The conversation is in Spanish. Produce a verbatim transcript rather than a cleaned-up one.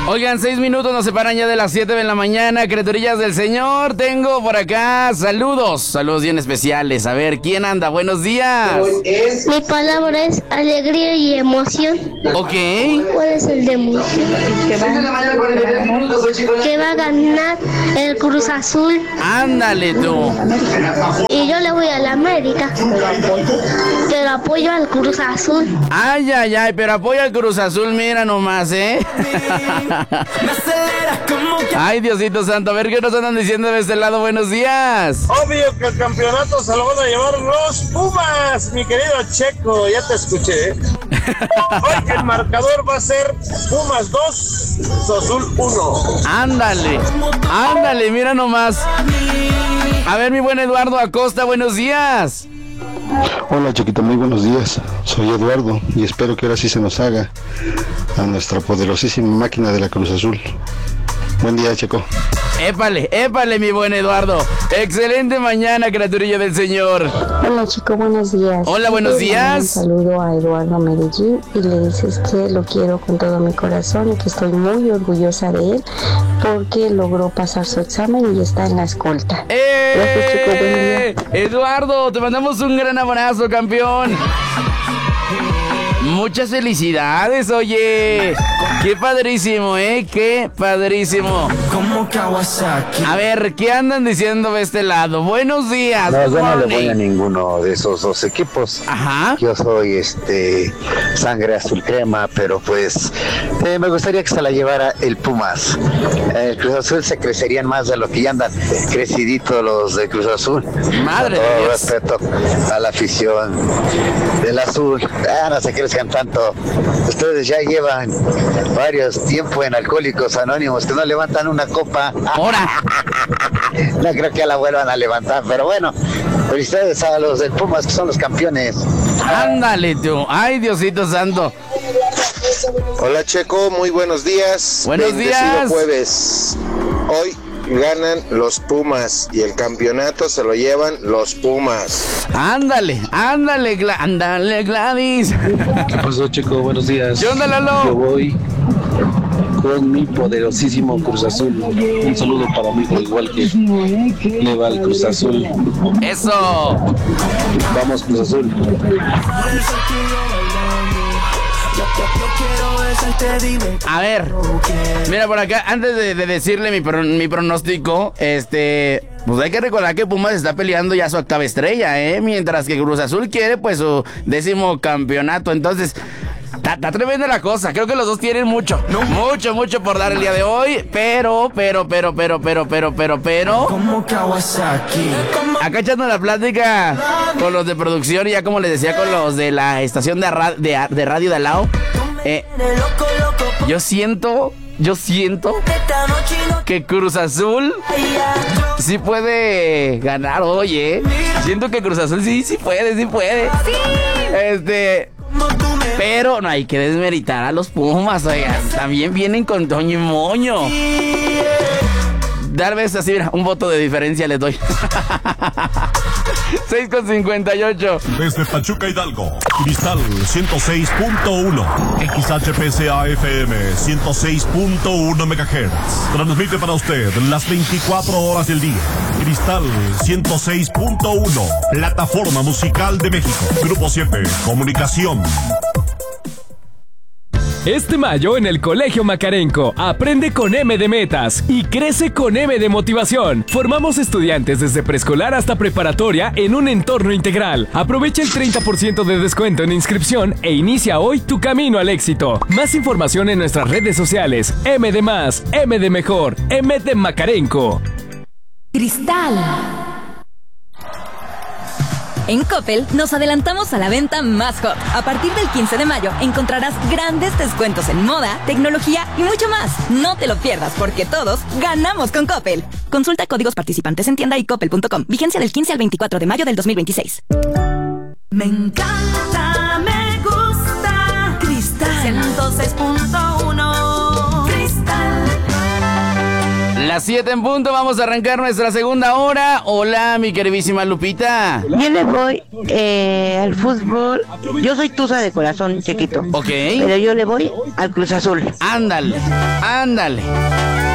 Oigan, seis minutos nos separan ya de las siete de la mañana, criaturillas del Señor. Tengo por acá saludos, saludos bien especiales. A ver, ¿quién anda? Buenos días. Mi palabra es alegría y emoción. Ok. ¿Cuál es el de emoción? Que va, que va a ganar el Cruz Azul. Ándale tú. Y yo le voy a la América, pero apoyo al Cruz Azul. Ay, ay, ay, pero apoya al Cruz Azul, mira nomás, ¿eh? Ay, Diosito santo, a ver qué nos andan diciendo de este lado. Buenos días. Obvio que el campeonato se lo van a llevar los Pumas, mi querido Checo, ya te escuché. Hoy el marcador va a ser Pumas dos, Cruz Azul uno. Ándale, ándale, mira nomás. A ver, mi buen Eduardo Acosta, buenos días. Hola, Chiquito, muy buenos días. Soy Eduardo y espero que ahora sí se nos haga a nuestra poderosísima máquina de la Cruz Azul. Buen día, Checo. Épale, épale, mi buen Eduardo. Excelente mañana, criaturilla del Señor. Hola, chico, buenos días. Hola, buenos días. Un saludo a Eduardo Medellín y le dices que lo quiero con todo mi corazón y que estoy muy orgullosa de él porque logró pasar su examen y está en la escolta. ¡Eh! Gracias, chico, buen día. Eduardo, te mandamos un gran abrazo, campeón. Muchas felicidades, oye. Qué padrísimo, ¿eh? Qué padrísimo. Como Kawasaki. A ver, ¿qué andan diciendo de este lado? Buenos días. No, yo no le voy a ninguno de esos dos equipos. Ajá. Yo soy este sangre azul crema, pero pues eh, me gustaría que se la llevara el Pumas. El Cruz Azul se crecerían más de lo que ya andan creciditos los de Cruz Azul. Madre Con todo de Dios. respeto a la afición del azul. Ah, no se crezcan tanto. Ustedes ya llevan varios tiempos en Alcohólicos Anónimos que no levantan una copa. Ahora. No creo que la vuelvan a levantar, pero bueno, felicidades a los del Pumas que son los campeones. Ándale tú. Ay, Diosito santo. Hola, Checo, muy buenos días. Buenos Bendecido días. jueves. Hoy ganan los Pumas y el campeonato se lo llevan los Pumas. Ándale, ándale, Gla- ándale, Gladys. ¿Qué pasó, Checo? Buenos días. ¿Qué onda, Lalo? Yo voy con mi poderosísimo Cruz Azul. Un saludo para mi hijo, igual que le va al Cruz Azul. Eso. Vamos, Cruz Azul. A ver, mira por acá, antes de, de decirle mi, pro- mi pronóstico, este, pues hay que recordar que Pumas está peleando ya su octava estrella, ¿eh? Mientras que Cruz Azul quiere pues su décimo campeonato, entonces... Está, está tremenda la cosa, creo que los dos tienen mucho, mucho, mucho por dar el día de hoy, pero, pero, pero, pero, pero, pero, pero, pero... Como Kawasaki. Acá echando la plática con los de producción y ya como les decía con los de la estación de, ra- de, de radio de al lado, eh, yo siento, yo siento que Cruz Azul sí puede ganar hoy, ¿eh? Siento que Cruz Azul sí, sí puede, sí puede. Este... Pero no hay que desmeritar a los Pumas, oigan. También vienen con Toño y Moño. Tal vez así, mira, un voto de diferencia les doy. seis con cincuenta y ocho. Desde Pachuca, Hidalgo, Cristal ciento seis punto uno, X H P C A F M ciento seis punto uno megahertz. Transmite para usted las veinticuatro horas del día. Cristal ciento seis punto uno, plataforma musical de México. Grupo siete, comunicación. Este mayo en el Colegio Macarenco, aprende con M de Metas y crece con M de Motivación. Formamos estudiantes desde preescolar hasta preparatoria en un entorno integral. Aprovecha el treinta por ciento de descuento en inscripción e inicia hoy tu camino al éxito. Más información en nuestras redes sociales. M de Más, M de Mejor, M de Macarenco. Cristal. En Coppel nos adelantamos a la venta más hot. A partir del quince de mayo encontrarás grandes descuentos en moda, tecnología y mucho más. No te lo pierdas porque todos ganamos con Coppel. Consulta códigos participantes en tienda y coppel punto com. Vigencia del quince al veinticuatro de mayo del dos mil veintiséis. Me encanta, me gusta. Cristal ciento seis punto uno. Cristal. La Las siete en punto, vamos a arrancar nuestra segunda hora. Hola, mi queridísima Lupita. Yo le voy eh, al fútbol. Yo soy tusa de corazón, chiquito. Ok. Pero yo le voy al Cruz Azul. Ándale, ándale.